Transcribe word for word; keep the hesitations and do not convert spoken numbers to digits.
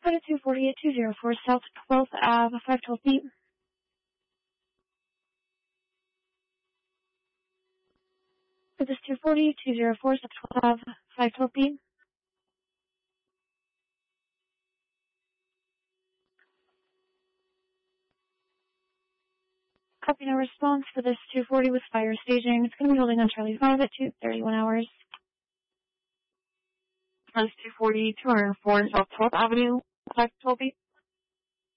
Go to two forty-eight two oh four South twelfth Avenue, five twelve feet. This is two forty-eight two oh four South twelfth Avenue, five twelve feet. Copy, no response for this two forty with fire staging. It's going to be holding on Charlie five at two thirty-one hours. That's two forty two oh four South twelfth Avenue, five twelve feet.